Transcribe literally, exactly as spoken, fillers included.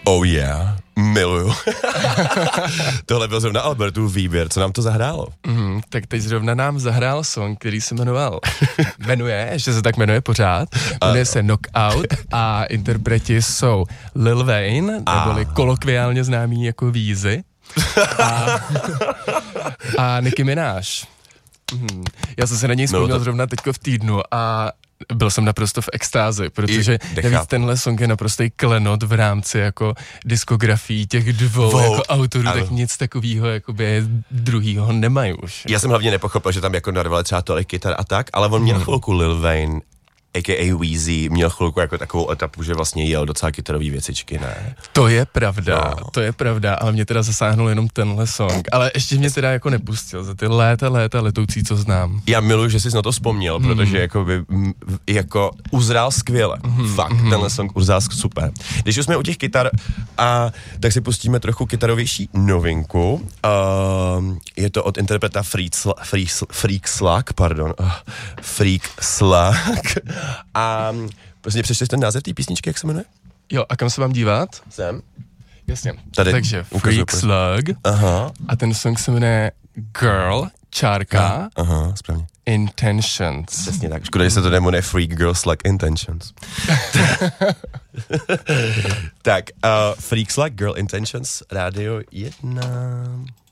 Oh yeah, miluju. Tohle byl zrovna Albertův výběr, co nám to zahrálo? Mm, tak teď zrovna nám zahrál song, který se jmenoval, jmenuje, ještě se tak jmenuje pořád, jmenuje se Knockout a interpreti jsou Lil Wayne, neboli kolokviálně známý jako Weezy, a, a Nicki Minaj. Mm, já jsem se na něj vzpomněl zrovna teďko v týdnu a byl jsem naprosto v extázi, protože navíc tenhle song je naprostý klenot v rámci jako diskografii těch dvou wow. jako autorů, ano. Tak nic takového jakoby druhýho nemají už. Já jsem hlavně nepochopil, že tam jako narvali třeba tolik kytar a tak, ale on měl hmm. chvilku Lil Wayne, a k a. Weezy, měl chvilku jako takovou etapu, že vlastně jel docela kytarový věcičky, ne? To je pravda, no. to je pravda, ale mě teda zasáhnul jenom tenhle song, ale ještě mě teda jako nepustil za ty léta, léta letoucí, co znám. Já miluji, že jsi na to vzpomněl, mm. protože jako, by, jako uzrál skvěle, mm. fakt, mm. tenhle song uzrál super. Když už jsme u těch kytar, a, tak si pustíme trochu kytarovější novinku, uh, je to od interpreta Freak, Sla, Freak, Freak Slag, pardon, uh, Freak Slag. A prostě přečteš ten název té písničky, jak se jmenuje? Jo, a kam se mám dívat? Sem. Jasně. Tady takže Freak Slug. Aha. A ten song se jmenuje Girl, čárka. Aha, správně. Intentions. Přesně tak. Škoda, že se to jmenuje Freak Girl Slug Intentions. Tak, uh, Freak Slug Girl Intentions, rádio jedna.